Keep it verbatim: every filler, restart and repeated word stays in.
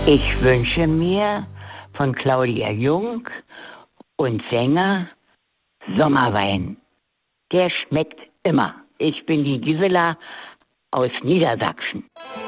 Ich wünsche mir von Claudia Jung und Sänger Sommerwein. Der schmeckt immer. Ich bin die Gisela aus Niedersachsen.